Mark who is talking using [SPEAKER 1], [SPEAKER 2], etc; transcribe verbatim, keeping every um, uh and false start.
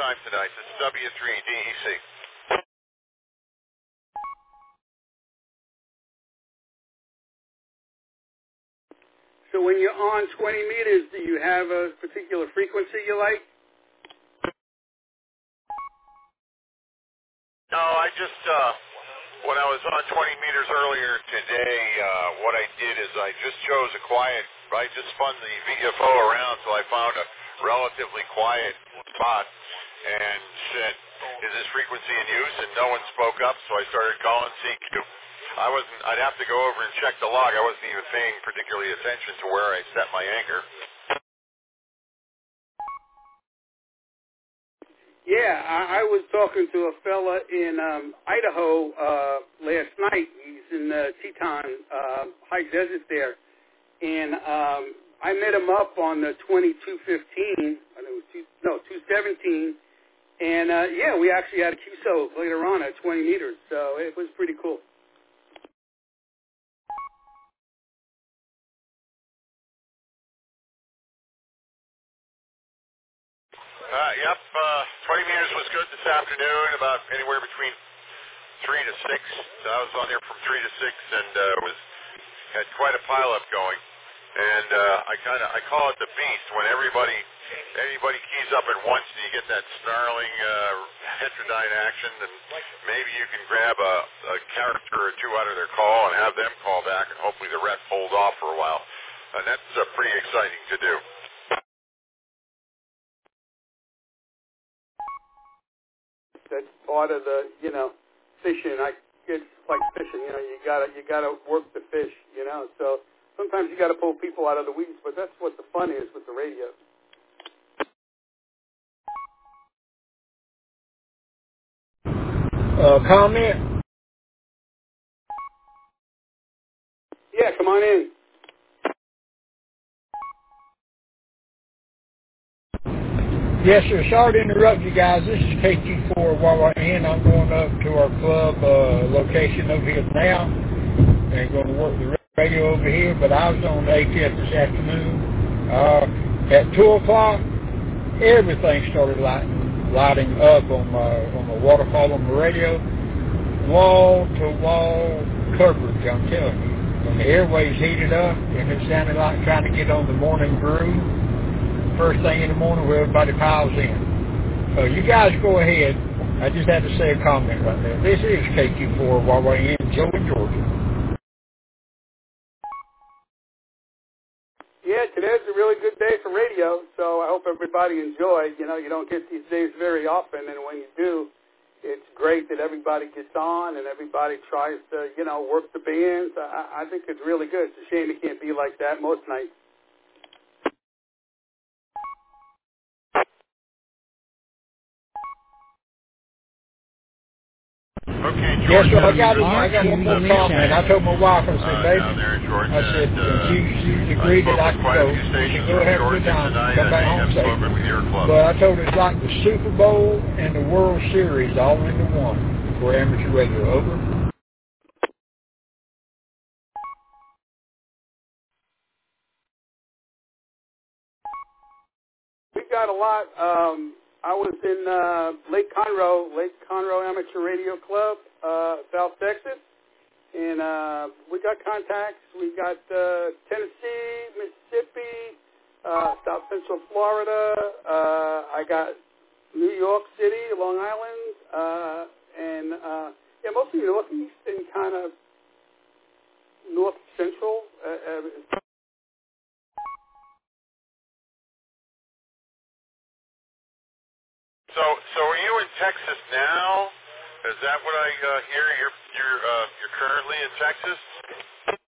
[SPEAKER 1] time tonight. It's W three D E C.
[SPEAKER 2] So when you're on twenty meters, do you have a particular frequency you like?
[SPEAKER 1] No, I just, uh, when I was on twenty meters earlier today, uh, what I did is I just chose a quiet, I just spun the V F O around so I found a relatively quiet spot and said, is this frequency in use? And no one spoke up, so I started calling C Q. I wasn't, I'd have to go over and check the log. I wasn't even paying particularly attention to where I set my anchor.
[SPEAKER 2] Yeah, I, I was talking to a fella in um, Idaho uh, last night. He's in the Teton uh, high desert there, and um, I met him up on the twenty-two fifteen. I think it was two, no two seventeen, and uh, yeah, we actually had a Q S O later on at twenty meters, so it was pretty cool.
[SPEAKER 1] Uh, yep, uh, twenty meters was good this afternoon, about anywhere between three to six. So I was on there from three to six, and uh, was had quite a pileup going. And uh, I kind of I call it the beast when everybody anybody keys up at once, and you get that snarling uh, heterodyne action, and maybe you can grab a, a character or two out of their call and have them call back, and hopefully the rest hold off for a while. And that's uh, pretty exciting to do.
[SPEAKER 2] That's part of the, you know, fishing. I it's like fishing. You know, you gotta you gotta work the fish. You know, so sometimes you gotta pull people out of the weeds. But that's what the fun is with the radio.
[SPEAKER 3] Uh, comment?
[SPEAKER 2] Yeah, come on in.
[SPEAKER 3] Yes, sir. Sorry to interrupt you guys. This is K T four Y Y N. I'm going up to our club uh, location over here now and going to work the radio over here. But I was on A T F this afternoon. Uh, at two o'clock, everything started lighting, lighting up on my, on the waterfall on the radio. Wall-to-wall coverage, I'm telling you. And the airways heated up, and it sounded like trying to get on the morning groove. First thing in the morning where everybody piles in. So you guys go ahead. I just had to say a comment right there. This is K Q four Y Y N, Joe in Georgia.
[SPEAKER 2] Yeah, today's a really good day for radio, so I hope everybody enjoyed. You know, you don't get these days very often, and when you do, it's great that everybody gets on and everybody tries to, you know, work the bands. I, I think it's really good. It's a shame it can't be like that most nights.
[SPEAKER 1] Okay,
[SPEAKER 3] Yes,
[SPEAKER 1] Georgia.
[SPEAKER 3] sir. I got, I got one more comment. I told my wife, I said,
[SPEAKER 1] Uh,
[SPEAKER 3] baby,
[SPEAKER 1] down there in Georgia,
[SPEAKER 3] I said,
[SPEAKER 1] and, uh,
[SPEAKER 3] she, she's agreed that I can
[SPEAKER 1] quite
[SPEAKER 3] go.
[SPEAKER 1] a few
[SPEAKER 3] She
[SPEAKER 1] stations
[SPEAKER 3] can go
[SPEAKER 1] from
[SPEAKER 3] have a good
[SPEAKER 1] Georgia
[SPEAKER 3] time,
[SPEAKER 1] tonight.
[SPEAKER 3] come
[SPEAKER 1] I
[SPEAKER 3] back
[SPEAKER 1] may
[SPEAKER 3] home
[SPEAKER 1] have
[SPEAKER 3] safe.
[SPEAKER 1] spoken with your club.
[SPEAKER 3] But I told her it's like the Super Bowl and the World Series all into one for amateur radio. Over.
[SPEAKER 2] We got a lot. Um, I was in uh, Lake Conroe, Lake Conroe Amateur Radio Club, uh, South Texas, and uh, we got contacts. We got uh, Tennessee, Mississippi, uh, South Central Florida. Uh, I got New York City, Long Island, uh, and uh, yeah, mostly Northeast and kind of North Central. Uh, uh,
[SPEAKER 1] So, so are you in Texas now? Is that what I uh, hear? You're you're uh, you're currently in Texas?